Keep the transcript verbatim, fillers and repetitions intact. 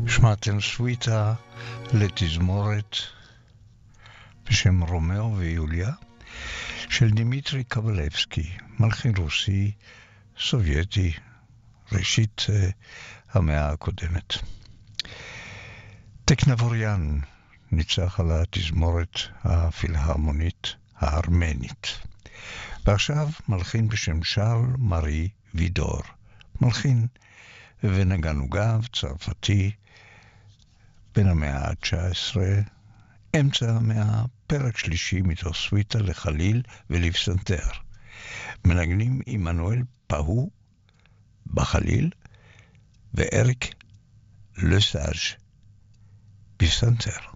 שמעתם סוויטה לתזמורת בשם רומאו ויוליה של דימיטרי קבלבסקי, מלחין רוסי סובייטי, ראשית uh, המאה הקודמת. טקנבוריאן ניצח על התזמורת הפילהרמונית הארמנית. ועכשיו מלחין בשם שרל מארי וידור, מלחין ונגן עוגב צרפתי בין המאה ה-תשע עשרה, אמצע המאה, פרק שלישי מתוך סוויטה לחליל ולפסנתר. מנגנים עמנואל פהו בחליל ואריק לסאז' בפסנתר.